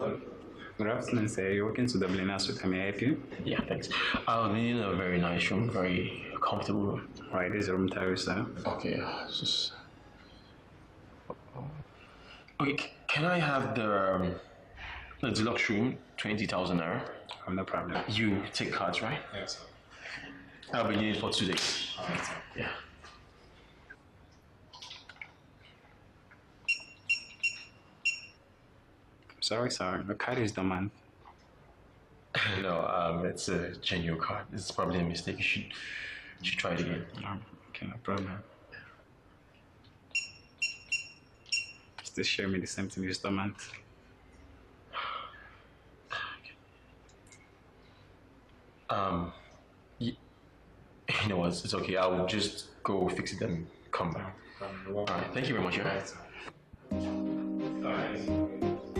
Good afternoon, sir. You're working to Dublin House with May I help you? Yeah, thanks. I'll need a very nice room, very comfortable room. Right, this is room service, sir. Okay, okay. Can I have the deluxe room, 20,000 naira? No problem. You take cards, right? Yes, sir. I'll be needing for 2 days. All right, sir. Yeah. Sorry, sir. The card is dormant. No, it's a genuine card. It's probably a mistake. You should try it again. Okay, no problem. Still show me the same thing as dormant. You, you know what? It's okay. I'll just go fix it and come back. All right. Thank you very much. Yeah.